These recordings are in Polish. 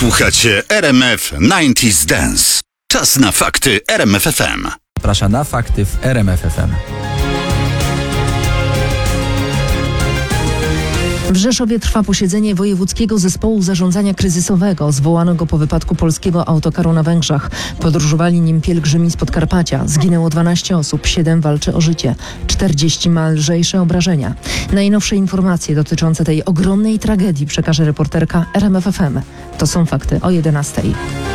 Słuchacie RMF 90s Dance. Czas na fakty RMF FM. Zapraszam na fakty w RMF FM. W Rzeszowie trwa posiedzenie Wojewódzkiego Zespołu Zarządzania Kryzysowego, zwołanego po wypadku polskiego autokaru na Węgrzech. Podróżowali nim pielgrzymi z Podkarpacia. Zginęło 12 osób, 7 walczy o życie, 40 ma lżejsze obrażenia. Najnowsze informacje dotyczące tej ogromnej tragedii przekaże reporterka RMF FM. To są fakty o 11:00.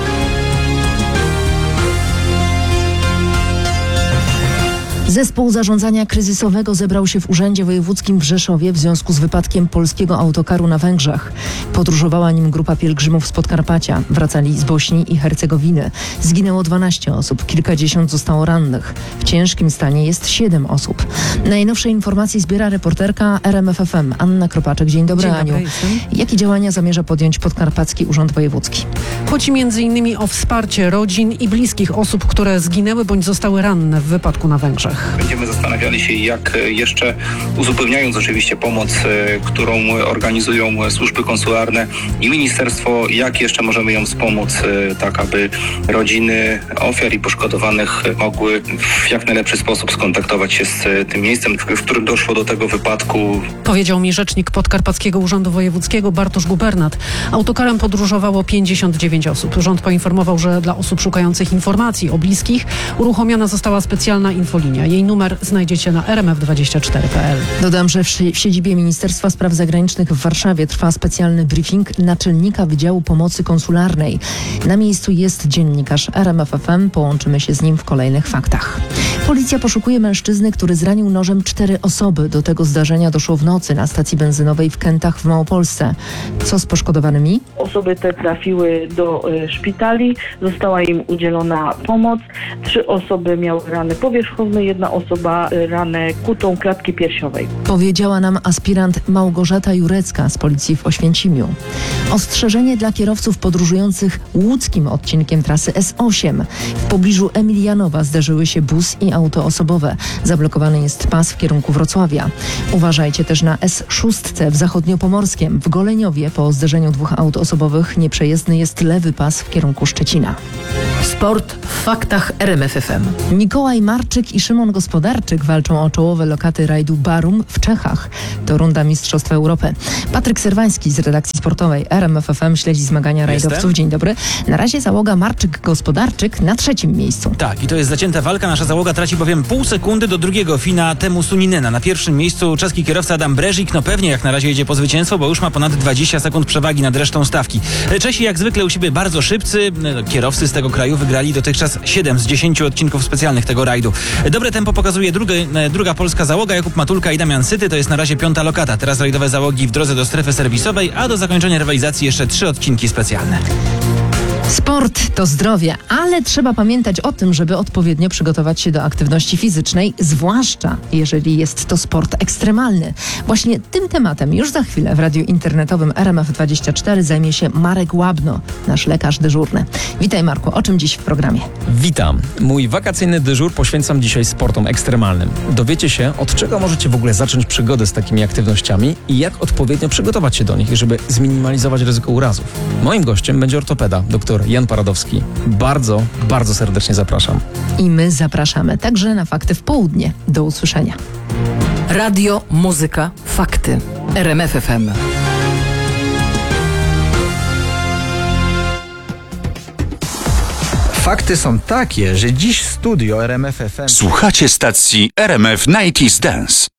Zespół Zarządzania Kryzysowego zebrał się w Urzędzie Wojewódzkim w Rzeszowie w związku z wypadkiem polskiego autokaru na Węgrzech. Podróżowała nim grupa pielgrzymów z Podkarpacia. Wracali z Bośni i Hercegowiny. Zginęło 12 osób, kilkadziesiąt zostało rannych. W ciężkim stanie jest 7 osób. Najnowsze informacje zbiera reporterka RMF FM Anna Kropaczek. Dzień dobry, Aniu. Jakie działania zamierza podjąć Podkarpacki Urząd Wojewódzki? Chodzi m.in. o wsparcie rodzin i bliskich osób, które zginęły bądź zostały ranne w wypadku na Węgrzech. Będziemy zastanawiali się, jak jeszcze, uzupełniając oczywiście pomoc, którą organizują służby konsularne i ministerstwo, jak jeszcze możemy ją wspomóc, tak aby rodziny ofiar i poszkodowanych mogły w jak najlepszy sposób skontaktować się z tym miejscem, w którym doszło do tego wypadku. Powiedział mi rzecznik Podkarpackiego Urzędu Wojewódzkiego Bartosz Gubernat. Autokarem podróżowało 59 osób. Rząd poinformował, że dla osób szukających informacji o bliskich uruchomiona została specjalna infolinia. Jej numer znajdziecie na rmf24.pl. Dodam, że w siedzibie Ministerstwa Spraw Zagranicznych w Warszawie trwa specjalny briefing naczelnika Wydziału Pomocy Konsularnej. Na miejscu jest dziennikarz RMF FM. Połączymy się z nim w kolejnych faktach. Policja poszukuje mężczyzny, który zranił nożem 4 osoby. Do tego zdarzenia doszło w nocy na stacji benzynowej w Kętach w Małopolsce. Co z poszkodowanymi? Osoby te trafiły do szpitali, została im udzielona pomoc. 3 osoby miały rany powierzchowne, 1 osoba ranę kutą klatki piersiowej. Powiedziała nam aspirant Małgorzata Jurecka z policji w Oświęcimiu. Ostrzeżenie dla kierowców podróżujących łódzkim odcinkiem trasy S8. W pobliżu Emilianowa zderzyły się bus i auto osobowe. Zablokowany jest pas w kierunku Wrocławia. Uważajcie też na S6 w Zachodniopomorskiem. W Goleniowie po zderzeniu 2 aut osobowych nieprzejezdny jest lewy pas w kierunku Szczecina. Sport w faktach RMF FM. Mikołaj Marczyk i Szymon Gospodarczyk walczą o czołowe lokaty rajdu Barum w Czechach. To runda Mistrzostw Europy. Patryk Serwański z redakcji sportowej RMF FM śledzi zmagania rajdowców. Dzień dobry. Na razie załoga Marczyk-Gospodarczyk na 3. miejscu. Tak, i to jest zacięta walka. Nasza załoga traci bowiem pół sekundy do drugiego Fina Temu Suninena. Na 1. miejscu czeski kierowca Adam Brežík. No pewnie jak na razie jedzie po zwycięstwo, bo już ma ponad 20 sekund przewagi nad resztą stawki. Czesi jak zwykle u siebie bardzo szybcy. Kierowcy z tego kraju wygrali dotychczas 7 z 10 odcinków specjalnych tego rajdu. Dobre tempo pokazuje druga polska załoga, Jakub Matulka i Damian Syty. To jest na razie 5. lokata. Teraz rajdowe załogi w drodze do strefy serwisowej, a do zakończenia rywalizacji jeszcze 3 odcinki specjalne. Sport to zdrowie, ale trzeba pamiętać o tym, żeby odpowiednio przygotować się do aktywności fizycznej, zwłaszcza jeżeli jest to sport ekstremalny. Właśnie tym tematem już za chwilę w radiu internetowym RMF24 zajmie się Marek Łabno, nasz lekarz dyżurny. Witaj Marku, o czym dziś w programie? Witam. Mój wakacyjny dyżur poświęcam dzisiaj sportom ekstremalnym. Dowiecie się, od czego możecie w ogóle zacząć przygodę z takimi aktywnościami i jak odpowiednio przygotować się do nich, żeby zminimalizować ryzyko urazów. Moim gościem będzie ortopeda, dr Jan Paradowski. Bardzo, bardzo serdecznie zapraszam. I my zapraszamy także na Fakty w południe. Do usłyszenia. Radio, muzyka, fakty. RMF FM. Fakty są takie, że dziś studio RMF FM... Słuchacie stacji RMF 90s Dance.